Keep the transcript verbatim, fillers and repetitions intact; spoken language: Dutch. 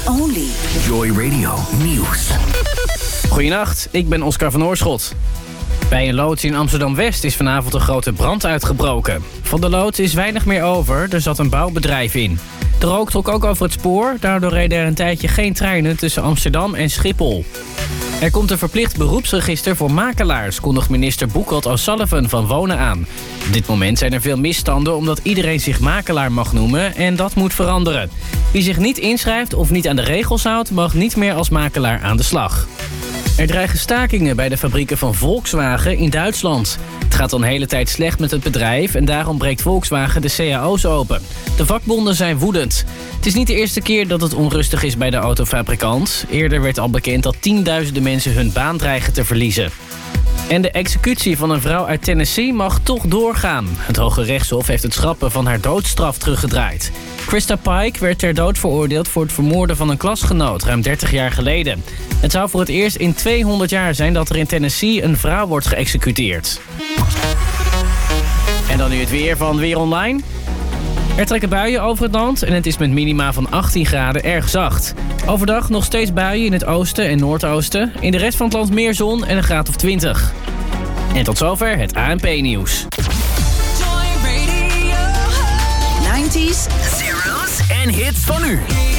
only. Joy Radio Nieuws. Goedenacht, ik ben Oscar van Oorschot. Bij een loods in Amsterdam-West is vanavond een grote brand uitgebroken. Van de loods is weinig meer over, er zat een bouwbedrijf in. De rook trok ook over het spoor, daardoor reden er een tijdje geen treinen tussen Amsterdam en Schiphol. Er komt een verplicht beroepsregister voor makelaars, kondigt minister Boekholt O'Sullivan van Wonen aan. Op dit moment zijn er veel misstanden omdat iedereen zich makelaar mag noemen en dat moet veranderen. Wie zich niet inschrijft of niet aan de regels houdt, mag niet meer als makelaar aan de slag. Er dreigen stakingen bij de fabrieken van Volkswagen in Duitsland. Het gaat al een hele tijd slecht met het bedrijf en daarom breekt Volkswagen de C A O's open. De vakbonden zijn woedend. Het is niet de eerste keer dat het onrustig is bij de autofabrikant. Eerder werd al bekend dat tienduizenden mensen hun baan dreigen te verliezen. En de executie van een vrouw uit Tennessee mag toch doorgaan. Het Hoge Rechtshof heeft het schrappen van haar doodstraf teruggedraaid. Krista Pike werd ter dood veroordeeld voor het vermoorden van een klasgenoot ruim dertig jaar geleden. Het zou voor het eerst in tweehonderd jaar zijn dat er in Tennessee een vrouw wordt geëxecuteerd. En dan nu het weer van Weer Online. Er trekken buien over het land en het is met minima van achttien graden erg zacht. Overdag nog steeds buien in het oosten en noordoosten. In de rest van het land meer zon en een graad of twintig. En tot zover het A N P-nieuws. nineties, zeros En hits van nu.